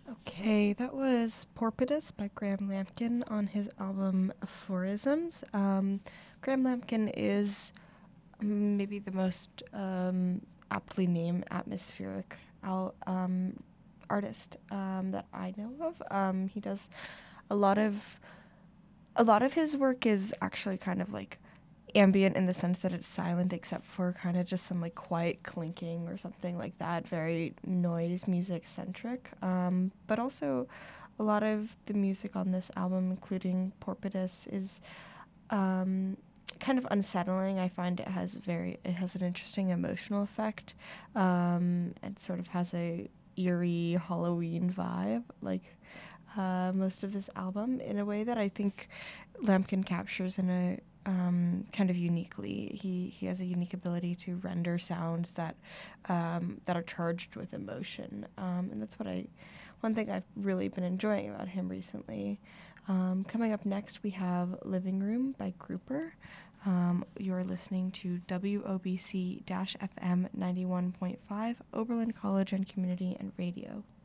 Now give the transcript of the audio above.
Okay, that was Porpoise by Graham Lampkin on his album Aphorisms. Graham Lampkin is maybe the most aptly named atmospheric artist that I know of. He does a lot of his work is actually kind of like ambient in the sense that it's silent except for kind of just some like quiet clinking or something like that, very noise music centric. But also a lot of the music on this album, including Porpoise, is kind of unsettling. I find it has an interesting emotional effect. It sort of has a eerie Halloween vibe, like most of this album, in a way that I think Lampkin captures in a kind of uniquely. He has a unique ability to render sounds that are charged with emotion, and that's one thing I've really been enjoying about him recently. Coming up next, we have Living Room by Grouper. You're listening to WOBC-FM 91.5, Oberlin College and Community and Radio.